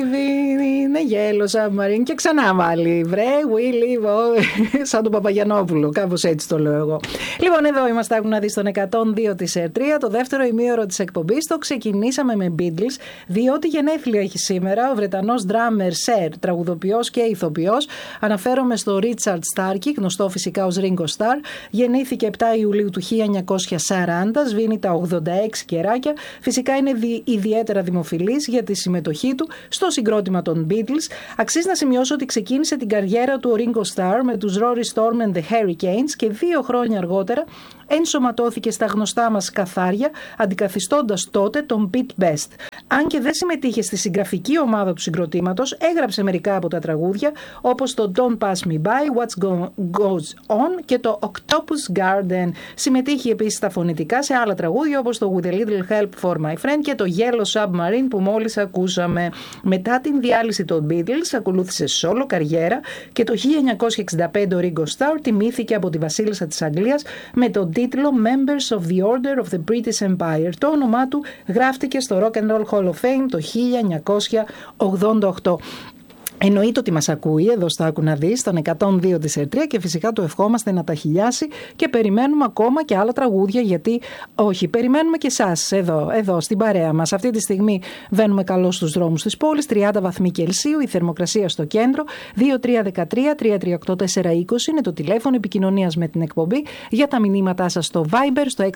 live in a yellow submarine. Και ξανά βάλει βρε, we live σαν τον Παπαγιαννόπουλο, κάπως έτσι το λέω εγώ. Λοιπόν, εδώ είμαστε, άκου να δεις, στον 102 της ΕΡΤΡΙΑ, το δεύτερο ημίωρο της εκπομπής. Το ξεκινήσαμε με Beatles, διότι γενέθλια έχει σήμερα ο Βρετανός drummer Sir, τραγουδοποιός και ηθοποιός. Αναφέρομαι στο Richard Starkey, γνωστό φυσικά ως Ringo Starr. Γεννήθηκε 7 Ιουλίου του 1940, σβήνει τα 86 κεράκια. Φυσικά είναι ιδιαίτερα δημοφιλής για τη συμμετοχή του στο συγκρότημα των Beatles. Αξίζει να σημειώσω ότι ξεκίνησε την καριέρα του ο Ringo Starr με τους Rory Storm and the Hurricanes και 2 χρόνια αργότερα ενσωματώθηκε στα γνωστά μας καθάρια, αντικαθιστώντας τότε τον Pete Best. Αν και δεν συμμετείχε στη συγγραφική ομάδα του συγκροτήματος, έγραψε μερικά από τα τραγούδια, όπως το Don't Pass Me By, What Goes On και το Octopus Garden. Συμμετείχε επίσης στα φωνητικά σε άλλα τραγούδια, όπως το With a Little Help for My Friend και το Yellow Submarine που μόλις ακούσαμε. Μετά την διάλυση των Beatles, ακολούθησε solo καριέρα και το 1965 ο Ringo Starr τιμήθηκε από τη βασίλισσα της Αγγλίας με τον τίτλο Members of the Order of the British Empire. Το όνομά του γράφτηκε στο Rock and Roll Hall of Fame το 1988. Εννοείται ότι μας ακούει εδώ στο Άκου να δεις, στον 102 της ΕΡΤΡΙΑ, και φυσικά του ευχόμαστε να τα χιλιάσει και περιμένουμε ακόμα και άλλα τραγούδια, γιατί όχι, περιμένουμε και εσάς εδώ στην παρέα μας. Αυτή τη στιγμή βαίνουμε καλώς στους δρόμους της πόλης, 30 βαθμοί Κελσίου, η θερμοκρασία στο κέντρο, 2313-338-420 είναι το τηλέφωνο επικοινωνίας με την εκπομπή, για τα μηνύματά σας στο Viber στο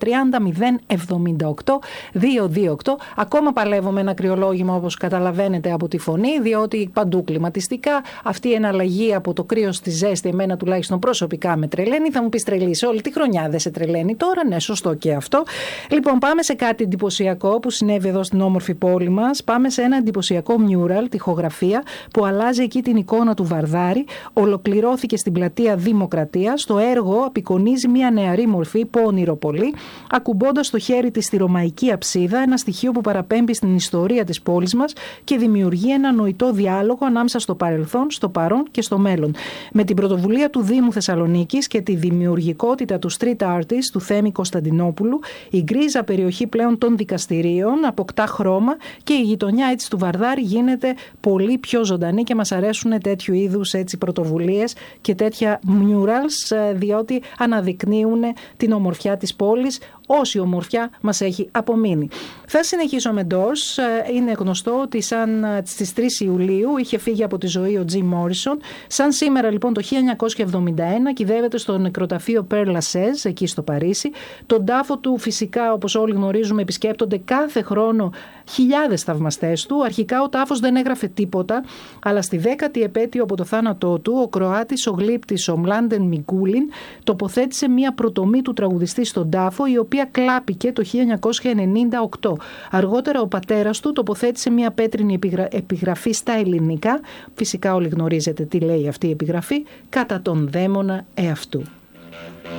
6930-078-228. Ακόμα παλεύω με ένα κρυολόγημα, όπως καταλαβαίνετε από τη φωνή, διότι παντού κλιματιστικά. Αυτή η εναλλαγή από το κρύο στη ζέστη, εμένα τουλάχιστον προσωπικά με τρελαίνει. Θα μου πεις τρελής όλη τη χρονιά, δεν σε τρελαίνει τώρα? Ναι, σωστό και αυτό. Λοιπόν, πάμε σε κάτι εντυπωσιακό που συνέβη εδώ στην όμορφη πόλη μας. Πάμε σε ένα εντυπωσιακό mural, τοιχογραφία, που αλλάζει εκεί την εικόνα του Βαρδάρη. Ολοκληρώθηκε στην πλατεία Δημοκρατίας. Το έργο απεικονίζει μια νεαρή μορφή, πόνηρο πολύ, ακουμπώντας το χέρι της στη ρωμαϊκή αψίδα, ένα στοιχείο που παραπέμπει στην ιστορία της πόλης μας και δημιουργεί ένα νοητό διάλογο ανάμεσα στο παρελθόν, στο παρόν και στο μέλλον. Με την πρωτοβουλία του Δήμου Θεσσαλονίκης και τη δημιουργικότητα του street artist του Θέμη Κωνσταντινόπουλου, η γκρίζα περιοχή πλέον των δικαστηρίων αποκτά χρώμα και η γειτονιά έτσι του Βαρδάρη γίνεται πολύ πιο ζωντανή, και μας αρέσουν τέτοιου είδους πρωτοβουλίες και τέτοια murals, διότι αναδεικνύουν την ομορφιά της πόλης, όση ομορφιά μας έχει απομείνει. Θα συνεχίσω με Doors. Είναι γνωστό ότι στις 3 Ιουλίου είχε φύγει από τη ζωή ο Jim Morrison. Σαν σήμερα λοιπόν το 1971 κυδεύεται στο νεκροταφείο Père Lachaise εκεί στο Παρίσι. Τον τάφο του φυσικά, όπως όλοι γνωρίζουμε, επισκέπτονται κάθε χρόνο χιλιάδες θαυμαστές του. Αρχικά ο τάφος δεν έγραφε τίποτα, αλλά στη 10η επέτειο από το θάνατό του, ο Κροάτης ο γλύπτης ο Μλάντεν Μικούλιν τοποθέτησε μια προτομή του τραγουδιστή στον τάφο, η οποία κλάπηκε το 1998. Αργότερα ο πατέρας του τοποθέτησε μια πέτρινη επιγραφή στα ελληνικά. Φυσικά όλοι γνωρίζετε τι λέει αυτή η επιγραφή: κατά τον δαίμονα εαυτού.